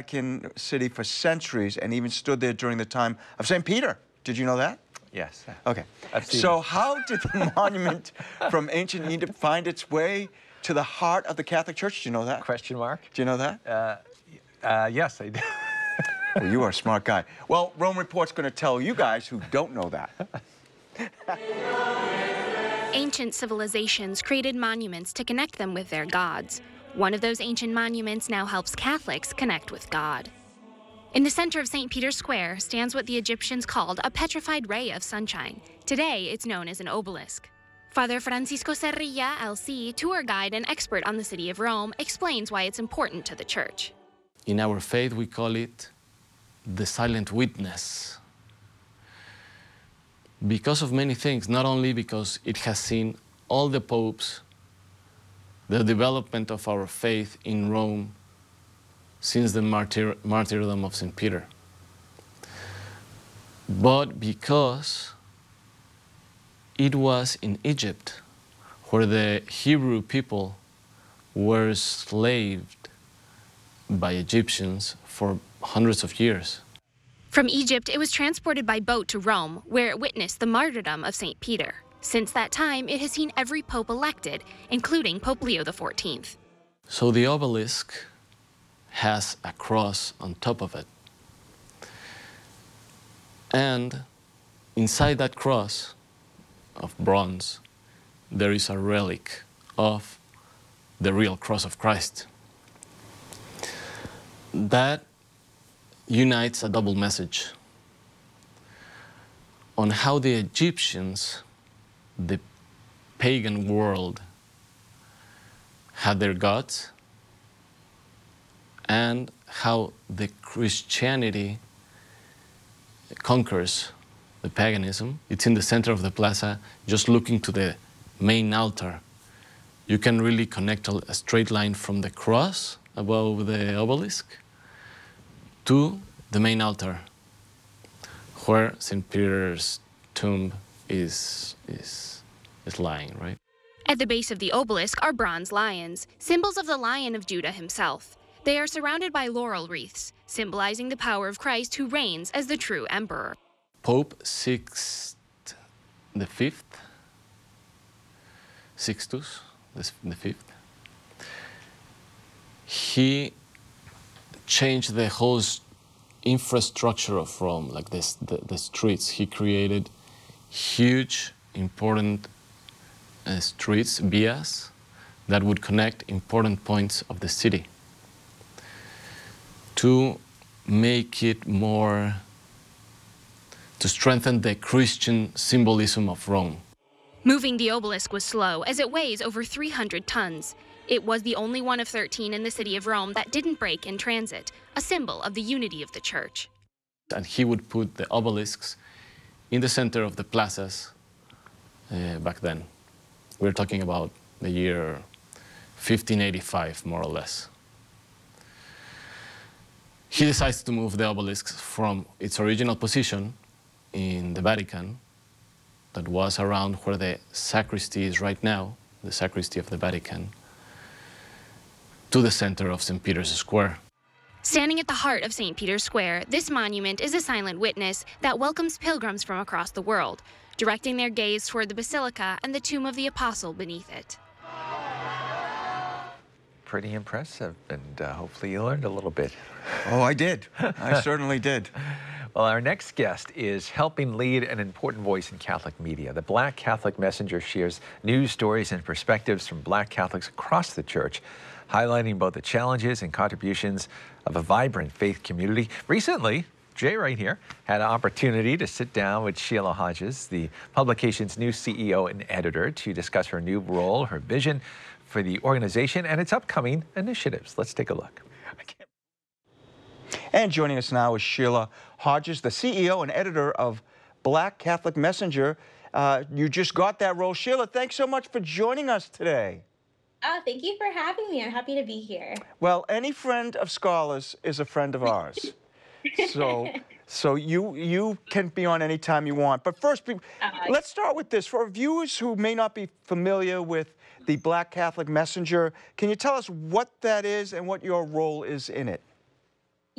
Vatican City for centuries and even stood there during the time of St. Peter. Did you know that? Yes. Okay. So how did the monument from ancient Egypt find its way to the heart of the Catholic Church? Do you know that? Question mark? Do you know that? Yes, I do. Well, you are a smart guy. Well, Rome Report's going to tell you guys who don't know that. Ancient civilizations created monuments to connect them with their gods. One of those ancient monuments now helps Catholics connect with God. In the center of St. Peter's Square stands what the Egyptians called a petrified ray of sunshine. Today, it's known as an obelisk. Father Francisco Cerrilla, LC, tour guide and expert on the city of Rome, explains why it's important to the church. In our faith, we call it the silent witness. Because of many things, not only because it has seen all the popes, the development of our faith in Rome since the martyrdom of St. Peter, but because it was in Egypt where the Hebrew people were enslaved by Egyptians for hundreds of years. From Egypt, it was transported by boat to Rome, where it witnessed the martyrdom of St. Peter. Since that time, it has seen every pope elected, including Pope Leo XIV. So the obelisk has a cross on top of it. And inside that cross of bronze, there is a relic of the real cross of Christ. That unites a double message on how the Egyptians, the pagan world, had their gods, and how the Christianity conquers the paganism. It's in the center of the plaza, just looking to the main altar. You can really connect a straight line from the cross above the obelisk to the main altar, where St. Peter's tomb is lying, right? At the base of the obelisk are bronze lions, symbols of the Lion of Judah himself. They are surrounded by laurel wreaths, symbolizing the power of Christ who reigns as the true emperor. Pope Sixtus the Fifth, he changed the whole infrastructure of Rome, like the streets. He created huge, important streets, vias, that would connect important points of the city to make it more, to strengthen the Christian symbolism of Rome. Moving the obelisk was slow, as it weighs over 300 tons. It was the only one of 13 in the city of Rome that didn't break in transit, a symbol of the unity of the church. And he would put the obelisks in the center of the plazas back then. We're talking about the year 1585, more or less. He decides to move the obelisk from its original position in the Vatican, that was around where the sacristy is right now, the sacristy of the Vatican, to the center of St. Peter's Square. Standing at the heart of St. Peter's Square, this monument is a silent witness that welcomes pilgrims from across the world, directing their gaze toward the basilica and the tomb of the apostle beneath it. Pretty impressive, and hopefully you learned a little bit. Oh, I did. I certainly did. Well, our next guest is helping lead an important voice in Catholic media. The Black Catholic Messenger shares news stories and perspectives from Black Catholics across the church, highlighting both the challenges and contributions of a vibrant faith community. Recently, Jay right here had an opportunity to sit down with Sheila Hodges, the publication's new CEO and editor, to discuss her new role, her vision for the organization, and its upcoming initiatives. Let's take a look. And joining us now is Sheila Hodges, the CEO and editor of Black Catholic Messenger. You just got that role. Sheila, thanks so much for joining us today. Thank you for having me. I'm happy to be here. Well, any friend of scholars is a friend of ours. So you can be on any time you want. But first, let's start with this. For viewers who may not be familiar with the Black Catholic Messenger, can you tell us what that is and what your role is in it?